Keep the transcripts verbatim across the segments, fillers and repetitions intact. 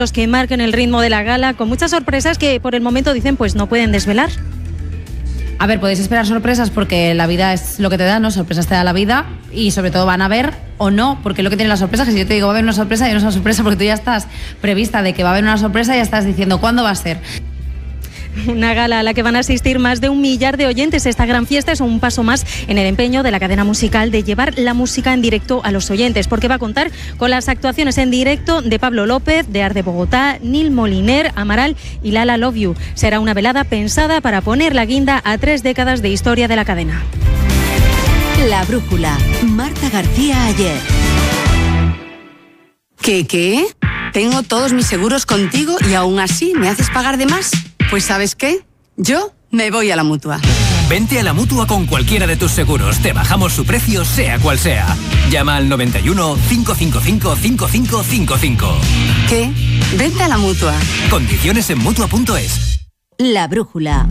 los que marquen el ritmo de la gala, con muchas sorpresas que por el momento dicen pues no pueden desvelar. A ver, podéis esperar sorpresas porque la vida es lo que te da, ¿no? Sorpresas te da la vida y sobre todo van a ver o no, porque lo que tiene la sorpresa es que si yo te digo va a haber una sorpresa y no es una sorpresa porque tú ya estás prevista de que va a haber una sorpresa y ya estás diciendo cuándo va a ser. Una gala a la que van a asistir más de un millar de oyentes. Esta gran fiesta es un paso más en el empeño de la cadena musical de llevar la música en directo a los oyentes, porque va a contar con las actuaciones en directo de Pablo López, de Art de Bogotá, Nil Moliner, Amaral y Lala Love You. Será una velada pensada para poner la guinda a tres décadas de historia de la cadena. La Brújula, Marta García Ayer. ¿Qué, qué? Tengo todos mis seguros contigo y aún así me haces pagar de más. Pues ¿sabes qué? Yo me voy a la Mutua. Vente a la Mutua con cualquiera de tus seguros. Te bajamos su precio, sea cual sea. Llama al noventa y uno, cinco cinco cinco, cinco cinco cinco cinco. ¿Qué? Vente a la Mutua. Condiciones en Mutua punto es. La Brújula.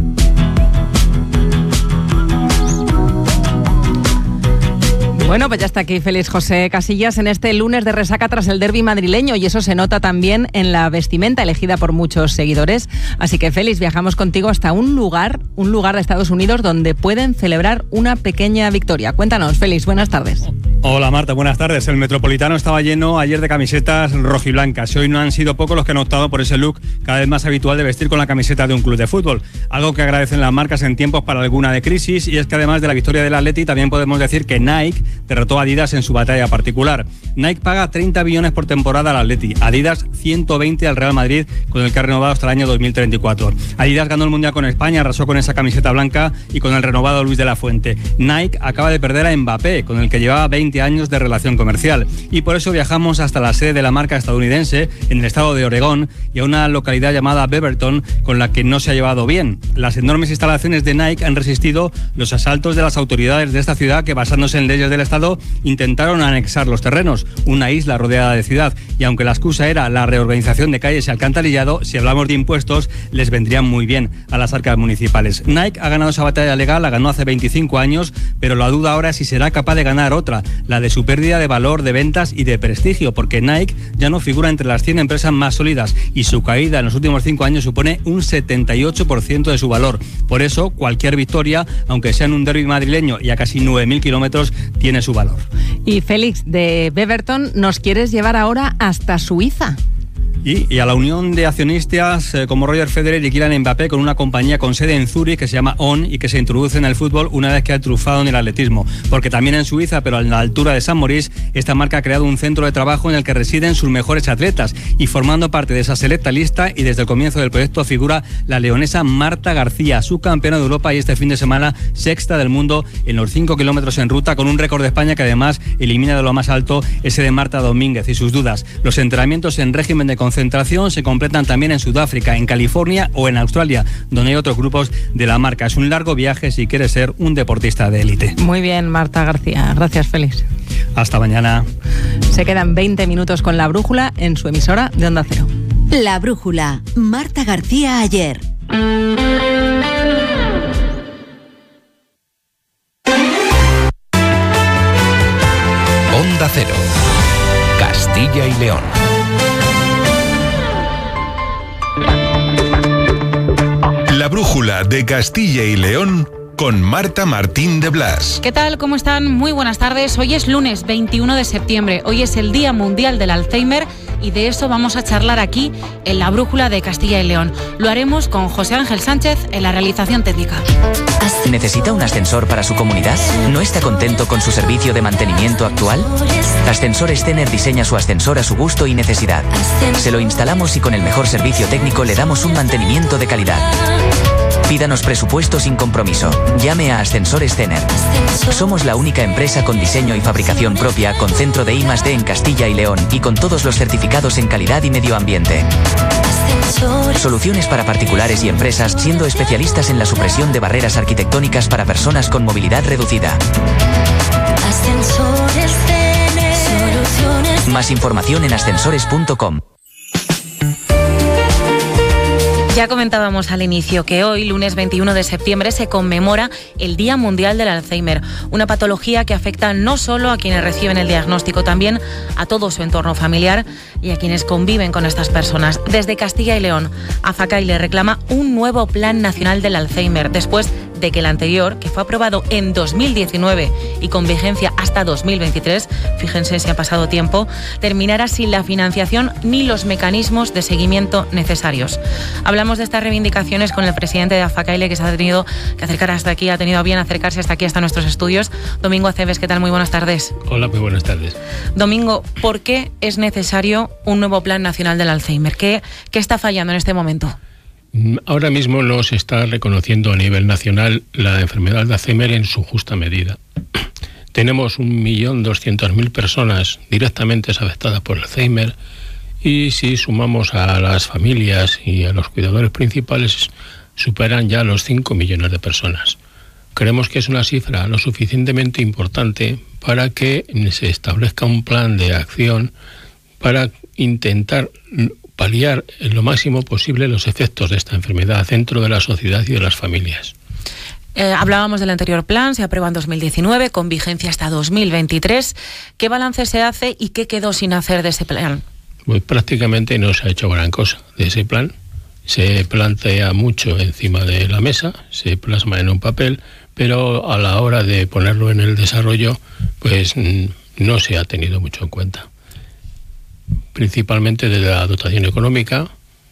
Bueno, pues ya está aquí Félix José Casillas en este lunes de resaca tras el derbi madrileño, y eso se nota también en la vestimenta elegida por muchos seguidores. Así que Félix, viajamos contigo hasta un lugar, un lugar de Estados Unidos donde pueden celebrar una pequeña victoria. Cuéntanos, Félix, buenas tardes. Hola Marta, buenas tardes. El Metropolitano estaba lleno ayer de camisetas rojiblancas y hoy no han sido pocos los que han optado por ese look cada vez más habitual de vestir con la camiseta de un club de fútbol. Algo que agradecen las marcas en tiempos para alguna de crisis, y es que además de la victoria del Atleti también podemos decir que Nike derrotó a Adidas en su batalla particular. Nike paga treinta billones por temporada al Atleti, Adidas ciento veinte al Real Madrid, con el que ha renovado hasta el año dos mil treinta y cuatro. Adidas ganó el Mundial con España, arrasó con esa camiseta blanca y con el renovado Luis de la Fuente. Nike acaba de perder a Mbappé, con el que llevaba veinte años de relación comercial, y por eso viajamos hasta la sede de la marca estadounidense en el estado de Oregón y a una localidad llamada Beaverton con la que no se ha llevado bien. Las enormes instalaciones de Nike han resistido los asaltos de las autoridades de esta ciudad que, basándose en leyes del estado, intentaron anexar los terrenos, una isla rodeada de ciudad, y aunque la excusa era la reorganización de calles y alcantarillado, si hablamos de impuestos les vendrían muy bien a las arcas municipales. Nike ha ganado esa batalla legal, la ganó hace veinticinco años, pero la duda ahora es si será capaz de ganar otra, la de su pérdida de valor, de ventas y de prestigio, porque Nike ya no figura entre las cien empresas más sólidas y su caída en los últimos cinco años supone un setenta y ocho por ciento de su valor. Por eso cualquier victoria, aunque sea en un derbi madrileño y a casi nueve mil kilómetros, tiene su valor. Y Félix, de Beaverton nos quieres llevar ahora hasta Suiza. Y, y a la unión de accionistas eh, como Roger Federer y Kylian Mbappé, con una compañía con sede en Zúrich que se llama On y que se introduce en el fútbol una vez que ha triunfado en el atletismo. Porque también en Suiza, pero a la altura de San Maurice, esta marca ha creado un centro de trabajo en el que residen sus mejores atletas, y formando parte de esa selecta lista y desde el comienzo del proyecto figura la leonesa Marta García, subcampeona de Europa y este fin de semana sexta del mundo en los cinco kilómetros en ruta, con un récord de España que además elimina de lo más alto ese de Marta Domínguez y sus dudas. Los entrenamientos en régimen de concentración se completan también en Sudáfrica, en California o en Australia, donde hay otros grupos de la marca. Es un largo viaje si quieres ser un deportista de élite. Muy bien, Marta García. Gracias, Félix. Hasta mañana. Se quedan veinte minutos con La Brújula en su emisora de Onda Cero. La Brújula, Marta García Ayer. Onda Cero, Castilla y León. La Brújula de Castilla y León con Marta Martín de Blas. ¿Qué tal? ¿Cómo están? Muy buenas tardes. Hoy es lunes veintiuno de septiembre. Hoy es el Día Mundial del Alzheimer y de eso vamos a charlar aquí en La Brújula de Castilla y León. Lo haremos con José Ángel Sánchez en la realización técnica. ¿Necesita un ascensor para su comunidad? ¿No está contento con su servicio de mantenimiento actual? Ascensores Tener diseña su ascensor a su gusto y necesidad. Se lo instalamos y con el mejor servicio técnico le damos un mantenimiento de calidad. Pídanos presupuesto sin compromiso. Llame a Ascensores Tener. Somos la única empresa con diseño y fabricación propia, con centro de I más D en Castilla y León y con todos los certificados en calidad y medio ambiente. Soluciones para particulares y empresas, siendo especialistas en la supresión de barreras arquitectónicas para personas con movilidad reducida. Ascensores Tener. Soluciones. Más información en ascensores punto com. Ya comentábamos al inicio que hoy, lunes veintiuno de septiembre, se conmemora el Día Mundial del Alzheimer, una patología que afecta no solo a quienes reciben el diagnóstico, también a todo su entorno familiar y a quienes conviven con estas personas. Desde Castilla y León, AFACAILE reclama un nuevo Plan Nacional del Alzheimer, después de que el anterior, que fue aprobado en dos mil diecinueve y con vigencia hasta dos mil veintitrés, fíjense si ha pasado tiempo, terminara sin la financiación ni los mecanismos de seguimiento necesarios. Hablamos de estas reivindicaciones con el presidente de AFACAILE, que se ha tenido que acercar hasta aquí, ha tenido a bien acercarse hasta aquí, hasta nuestros estudios. Domingo Aceves, ¿qué tal? Muy buenas tardes. Hola, muy buenas tardes. Domingo, ¿por qué es necesario un nuevo Plan Nacional del Alzheimer? ¿Qué, qué está fallando en este momento? Ahora mismo no se está reconociendo a nivel nacional la enfermedad de Alzheimer en su justa medida. Tenemos un millón doscientas mil personas directamente afectadas por Alzheimer y si sumamos a las familias y a los cuidadores principales superan ya los cinco millones de personas. Creemos que es una cifra lo suficientemente importante para que se establezca un plan de acción para intentar paliar en lo máximo posible los efectos de esta enfermedad dentro de la sociedad y de las familias. Eh, hablábamos del anterior plan, se aprueba en dos mil diecinueve, con vigencia hasta dos mil veintitrés. ¿Qué balance se hace y qué quedó sin hacer de ese plan? Pues prácticamente no se ha hecho gran cosa de ese plan. Se plantea mucho encima de la mesa, se plasma en un papel, pero a la hora de ponerlo en el desarrollo, pues no se ha tenido mucho en cuenta. Principalmente de la dotación económica,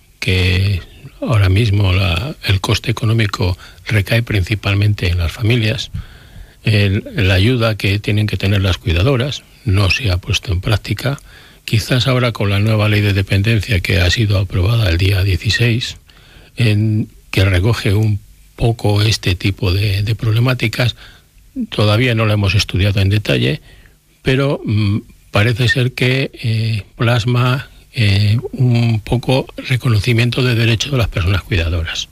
que ahora mismo la, el coste económico recae principalmente en las familias. El, la ayuda que tienen que tener las cuidadoras no se ha puesto en práctica. Quizás ahora con la nueva ley de dependencia que ha sido aprobada el día dieciséis, en, que recoge un poco este tipo de, de problemáticas, todavía no la hemos estudiado en detalle, pero mmm, parece ser que eh, plasma eh, un poco reconocimiento de derechos de las personas cuidadoras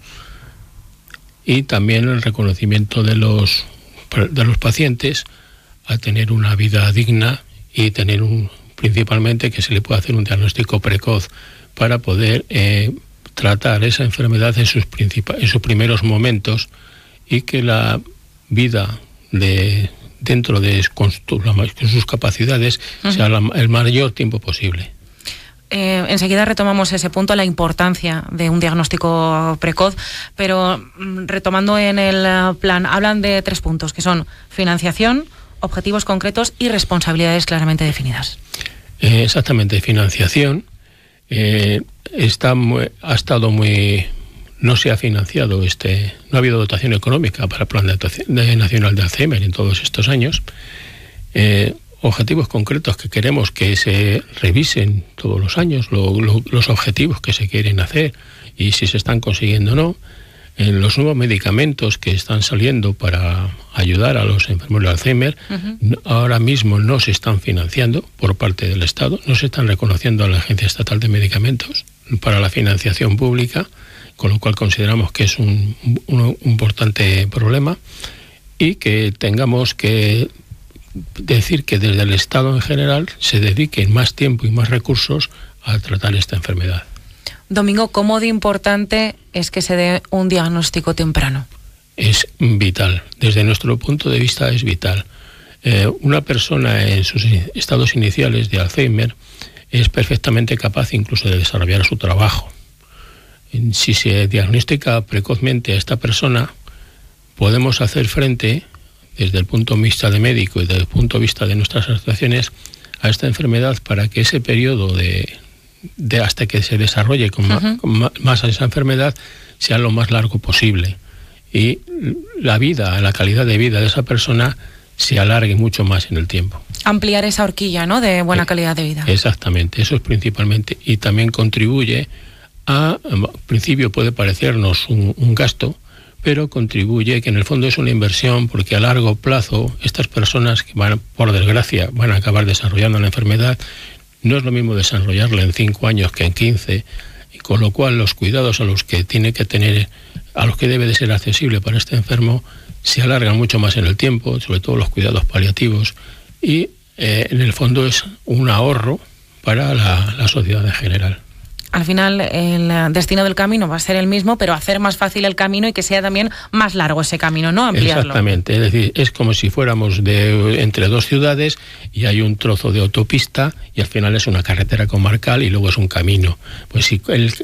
y también el reconocimiento de los, de los pacientes a tener una vida digna y tener un, principalmente que se le pueda hacer un diagnóstico precoz para poder eh, tratar esa enfermedad en sus, en sus primeros momentos y que la vida de dentro de sus capacidades, uh-huh, sea la, el mayor tiempo posible. Eh, enseguida retomamos ese punto, la importancia de un diagnóstico precoz, pero retomando en el plan, hablan de tres puntos, que son financiación, objetivos concretos y responsabilidades claramente definidas. Eh, exactamente, financiación. Eh, está muy, ha estado muy... No se ha financiado, este, no ha habido dotación económica para el Plan de, de Nacional de Alzheimer en todos estos años. Eh, objetivos concretos que queremos que se revisen todos los años, lo, lo, los objetivos que se quieren hacer y si se están consiguiendo o no. En los nuevos medicamentos que están saliendo para ayudar a los enfermos de Alzheimer, uh-huh, ahora mismo no se están financiando por parte del Estado, no se están reconociendo a la Agencia Estatal de Medicamentos para la financiación pública, con lo cual consideramos que es un, un, un importante problema y que tengamos que decir que desde el Estado en general se dediquen más tiempo y más recursos a tratar esta enfermedad. Domingo, ¿cómo de importante es que se dé un diagnóstico temprano? Es vital, desde nuestro punto de vista es vital. Eh, una persona en sus estados iniciales de Alzheimer es perfectamente capaz incluso de desarrollar su trabajo. Si se diagnostica precozmente a esta persona, podemos hacer frente, desde el punto de vista de médico y desde el punto de vista de nuestras asociaciones, a esta enfermedad para que ese periodo de, de hasta que se desarrolle con, uh-huh, ma, con más esa enfermedad sea lo más largo posible y la vida, la calidad de vida de esa persona se alargue mucho más en el tiempo. Ampliar esa horquilla, ¿no?, de buena calidad de vida. Exactamente, eso es principalmente, y también contribuye a, al principio puede parecernos un, un gasto, pero contribuye que en el fondo es una inversión porque a largo plazo estas personas que van, por desgracia, van a acabar desarrollando la enfermedad, no es lo mismo desarrollarla en cinco años que en quince, y con lo cual los cuidados a los que tiene que tener, a los que debe de ser accesible para este enfermo, se alargan mucho más en el tiempo, sobre todo los cuidados paliativos, y eh, en el fondo es un ahorro para la, la sociedad en general. Al final el destino del camino va a ser el mismo, pero hacer más fácil el camino y que sea también más largo ese camino, ¿no? Ampliarlo. Exactamente, es decir, es como si fuéramos de entre dos ciudades y hay un trozo de autopista y al final es una carretera comarcal y luego es un camino. Pues si el,